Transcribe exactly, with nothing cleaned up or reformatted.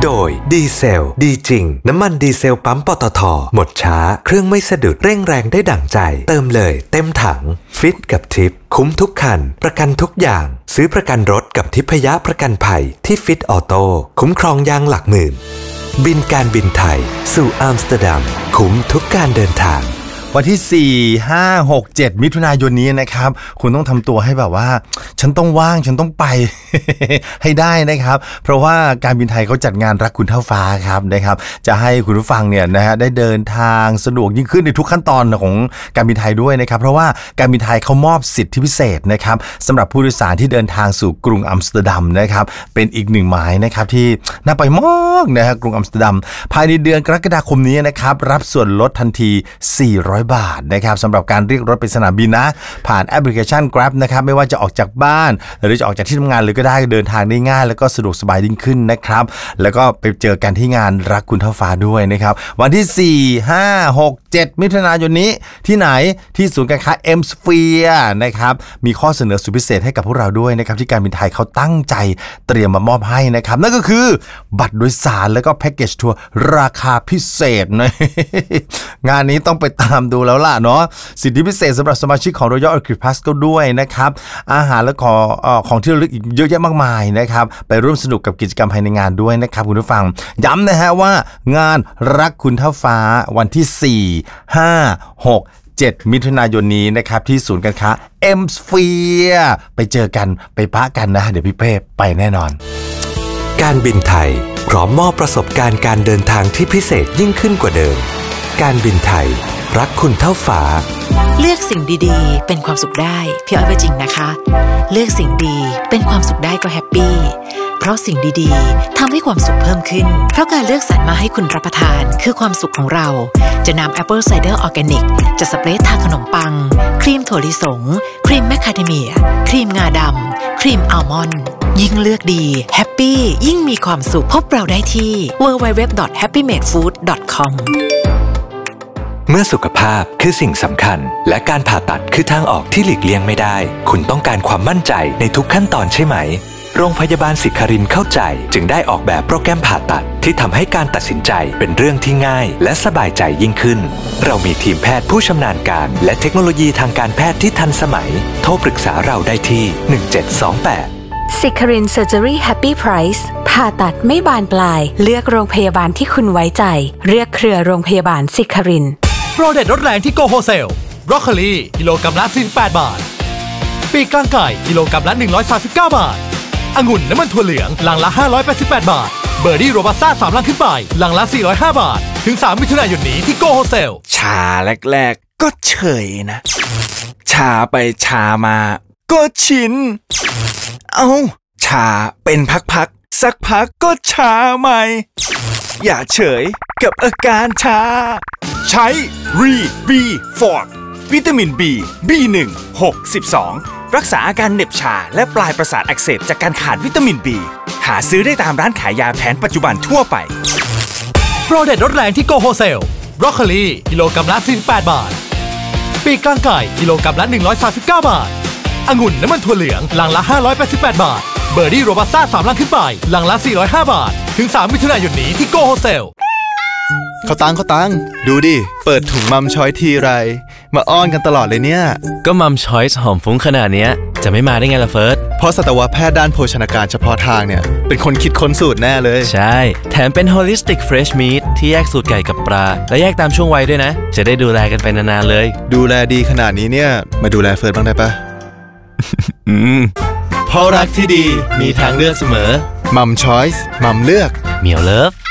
โดยดีเซลดีจริงน้ำมันดีเซลปั๊มปตท.หมดช้าเครื่องไม่สะดุดเร่งแรงได้ดั่งใจเติมเลยเต็มถังฟิตกับทิปคุ้มทุกคันประกันทุกอย่างซื้อประกันรถกับทิพยประกันภัยที่ฟิตออโต้คุ้มครองยางหลักหมื่นบินการบินไทยสู่อัมสเตอร์ดัมคุ้มทุกการเดินทางวันที่สี่ ห้า หก เจ็ดมิถุนายนนี้นะครับคุณต้องทำตัวให้แบบว่าฉันต้องว่างฉันต้องไป ให้ได้นะครับเพราะว่าการบินไทยเขาจัดงานรักคุณเท่าฟ้าครับนะครับจะให้คุณผู้ฟังเนี่ยนะฮะได้เดินทางสะดวกยิ่งขึ้นในทุกขั้นตอนของการบินไทยด้วยนะครับเพราะว่าการบินไทยเขามอบสิทธิพิเศษนะครับสำหรับผู้โดยสารที่เดินทางสู่กรุงอัมสเตอร์ดัมนะครับเป็นอีกหนึ่งหมายนะครับที่น่าไปมากนะฮะกรุงอัมสเตอร์ดัมภายในเดือนกรกฎาคมนี้นะครับรับส่วนลดทันทีสี่ร้อยบาทนะครับสำหรับการเรียกรถไปสนามบินนะผ่านแอปพลิเคชัน Grab นะครับไม่ว่าจะออกจากบ้านหรือจะออกจากที่ทำงานเลยก็ได้เดินทางได้ง่ายแล้วก็สะดวกสบายยิ่งขึ้นนะครับแล้วก็ไปเจอกันที่งานรักคุณเท่าฟ้าด้วยนะครับวันที่สี่ ห้า หก เจ็ดมิถุนายนนี้ที่ไหนที่ศูนย์การค้า M Sphere นะครับมีข้อเสนอสุดพิเศษให้กับพวกเราด้วยนะครับที่การบินไทยเขาตั้งใจเตรียมมามอบให้นะครับนั่นก็คือบัตรโดยสารแล้วก็แพ็กเกจทัวร์ราคาพิเศษนะ งานนี้ต้องไปตามดูแล้วล่ะเนาะสิทธิพิเศษสำหรับสมาชิกของ Royal Orchid Plus ก็ด้วยนะครับอาหารและของเอ่อของที่ระลึกอีกเยอะแยะมากมายนะครับไปร่วมสนุกกับกิจกรรมภายในงานด้วยนะครับคุณผู้ฟังย้ำนะฮะว่างานรักคุณเท่าฟ้าวันที่สี่ ห้า หก เจ็ดมิถุนายนนี้นะครับที่ศูนย์การค้า M Sphere ไปเจอกันไปปะกันนะเดี๋ยวพี่เป้ไปแน่นอนการบินไทยพร้อมมอบประสบการณ์การเดินทางที่พิเศษยิ่งขึ้นกว่าเดิมการบินไทยรักคุณเท่าฟ้าเลือกสิ่งดีๆเป็นความสุขได้พี่อ้อยว่าจริงนะคะเลือกสิ่งดีเป็นความสุขได้ก็แฮปปี้เพราะสิ่งดีๆทำให้ความสุขเพิ่มขึ้นเพราะการเลือกสรรมาให้คุณรับประทานคือความสุขของเราจะนำแอปเปิลไซเดอร์ออร์แกนิกจะสเปรย์ทาขนมปังครีมถั่วลิสงครีมแมคคาเดเมียครีมงาดำครีมอัลมอนด์ยิ่งเลือกดีแฮปปี้ยิ่งมีความสุขพบเราได้ที่ ดับเบิลยู ดับเบิลยู ดับเบิลยู ดอท แฮปปี้เมดฟู้ด ดอท คอมเมื่อสุขภาพคือสิ่งสำคัญและการผ่าตัดคือทางออกที่หลีกเลี่ยงไม่ได้คุณต้องการความมั่นใจในทุกขั้นตอนใช่ไหมโรงพยาบาลศิครินทร์เข้าใจจึงได้ออกแบบโปรแกรมผ่าตัดที่ทำให้การตัดสินใจเป็นเรื่องที่ง่ายและสบายใจยิ่งขึ้นเรามีทีมแพทย์ผู้ชำนาญการและเทคโนโลยีทางการแพทย์ที่ทันสมัยโทรปรึกษาเราได้ที่หนึ่งเจ็ดสองแปดศิครินทร์ Surgery Happy Price ผ่าตัดไม่บานปลายเลือกโรงพยาบาลที่คุณไว้ใจเลือกเครือโรงพยาบาลศิครินทร์โปรเด็ดลดแรงที่โกโฮเซลบรอกโคลีกิโลกรัมละสี่สิบแปดบาทปีกกลางไก่กิโลกรัมละหนึ่งร้อยสามสิบเก้าบาทองุ่นน้ำมันถั่วเหลืองลังละห้าร้อยแปดสิบแปดบาทเบอร์ดี้โรบัสต้าสามลังขึ้นไปลังละสี่ร้อยห้าบาทถึงสามมิถุนายนนี้ที่โกโฮเซลชาแรกๆก็เฉยนะชาไปชามาก็ชินเอ้าชาเป็นพักๆสักพักก็ชาใหม่อย่าเฉยกับอาการชาใช้รีบีฟอร์ดวิตามิน B บี หนึ่ง หก สิบสองรักษาอาการเหน็บชาและปลายประสาทอักเสบจากการขาดวิตามิน B หาซื้อได้ตามร้านขายยาแผนปัจจุบันทั่วไปโปรเด็ดลดแรงที่โกโฮเซลบรอกโคลีกิโลกรัมละสี่สิบแปดบาทปีกกลางไก่กิโลกรัมละหนึ่งร้อยสามสิบเก้าบาทองุ่นน้ำมันถั่วเหลืองลังละห้าร้อยแปดสิบแปดบาทเบอร์ดี้โรบัสต้าสามลังขึ้นไปลังละสี่ร้อยห้าบาทถึงสามมิถุนายนนี้ที่โกโฮเซลเขาตังเขาตังดูดิเปิดถุงมัมช้อยทีไรมาอ้อนกันตลอดเลยเนี่ยก็มัมช้อยส์หอมฟุ้งขนาดเนี้ยจะไม่มาได้ไงล่ะเฟิร์สเพราะสัตวแพทย์ด้านโภชนาการเฉพาะทางเนี่ยเป็นคนคิดค้นสูตรแน่เลยใช่แถมเป็น Holistic Fresh Meat ที่แยกสูตรไก่กับปลาและแยกตามช่วงวัยด้วยนะจะได้ดูแลกันไปนานๆเลยดูแลดีขนาดนี้เนี่ยมาดูแลเฟิร์สบ้างได้ปะอืมเพราะรักที่ดีมีทางเลือกเสมอมัมช้อยส์มัมเลือกเหมียวเลิฟ